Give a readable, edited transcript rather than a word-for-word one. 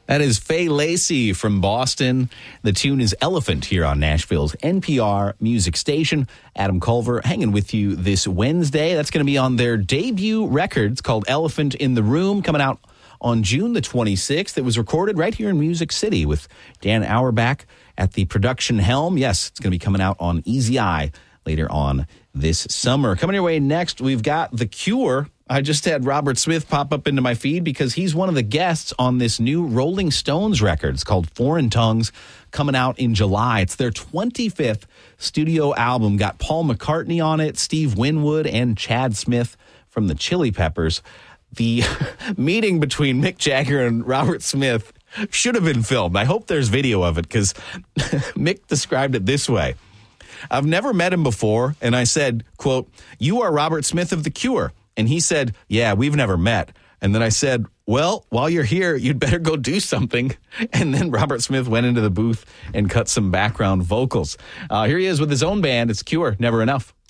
That is Faye Lacey from Boston. The tune is Elephant here on Nashville's NPR music station. Adam Culver hanging with you this Wednesday. That's going to be on their debut record. It's called Elephant in the Room, coming out on June the 26th. It was recorded right here in Music City with Dan Auerbach at the production helm. Yes, it's going to be coming out on Easy Eye later on this summer. Coming your way next, we've got The Cure. I just had Robert Smith pop up into my feed because he's one of the guests on this new Rolling Stones record. It's called Foreign Tongues, coming out in July. It's their 25th studio album. Got Paul McCartney on it, Steve Winwood, and Chad Smith from the Chili Peppers. The meeting between Mick Jagger and Robert Smith should have been filmed. I hope there's video of it because Mick described it this way. I've never met him before, and I said, quote, "You are Robert Smith of The Cure." And he said, "Yeah, we've never met." And then I said, "Well, while you're here, you'd better go do something." And then Robert Smith went into the booth and cut some background vocals. Here he is with his own band. It's Cure, Never Enough.